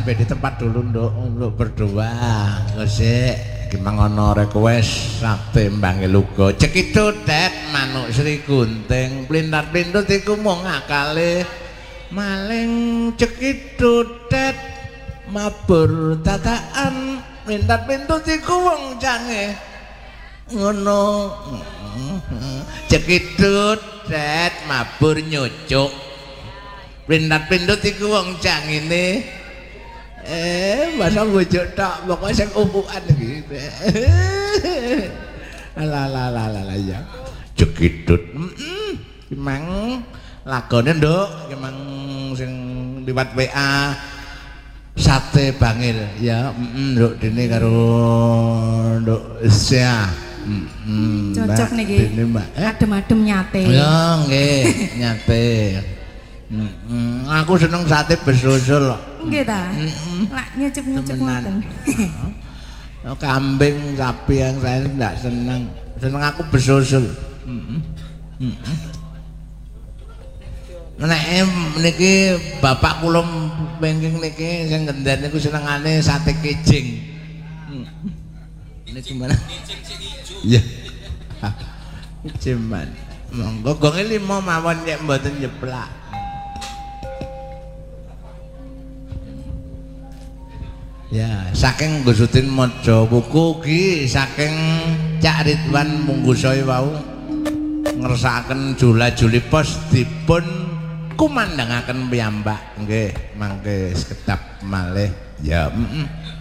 sampai di tempat dulu untuk berdua. Gosek gimana ono request sate mbange lugo. Cekidut det manuk Sri Gunting. Plintat-plintut iku mung akale maling. Cekidut det mabur tataan. Plintat-plintut iku wong jange ngono. Cekidut det mabur nyucuk. Plintat-plintut iku wong jangene masa bujuk tok pokoke sing umpukan iki. Ala ya. Cekidut. Memang lagone nduk, memang sing liwat WA sate bangil ya. Nduk dene karo nduk Sia. Cocok niki. Adem-adem nyate. Ya nggih, nyate. Aku seneng sate besusul kok. Nggih ta? Lak nyucuk-nyucuk ngoten. Kambing, sapi yang saya tidak seneng. Seneng aku besusul. Nek niki bapak kula pengking niki sing ngenden niku senengane sate kicing. Niki gimana? Iya. Cuman monggo gonge 5 mawon nek mboten nyeplak. Ya, saking Gusutin maca buku iki saking Cak Ridwan Munggusoe wau ngersakaken jula-juli pos dipun kumandangaken piyambak nggih mangke sekedap malih ya